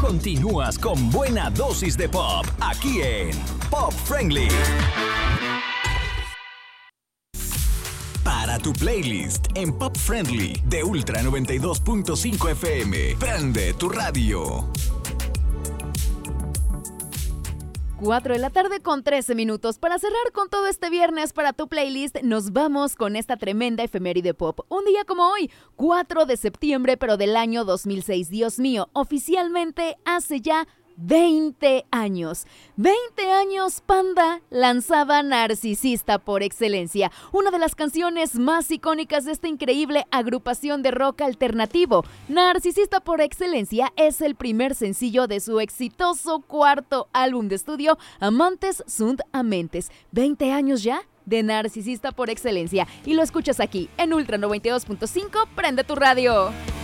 Continúas con buena dosis de pop, aquí en Pop Friendly. Para tu playlist en Pop Friendly de Ultra 92.5 FM. Prende tu radio. 4 de la tarde con 13 minutos. Para cerrar con todo este viernes para tu playlist, nos vamos con esta tremenda efeméride pop. Un día como hoy, 4 de septiembre, pero del año 2006. Dios mío, oficialmente hace ya 20 años. 20 años, Panda lanzaba Narcisista por excelencia, una de las canciones más icónicas de esta increíble agrupación de rock alternativo. Narcisista por excelencia es el primer sencillo de su exitoso cuarto álbum de estudio, Amantes sunt Amentes. 20 años ya de Narcisista por excelencia, y lo escuchas aquí en Ultra 92.5. Prende tu radio.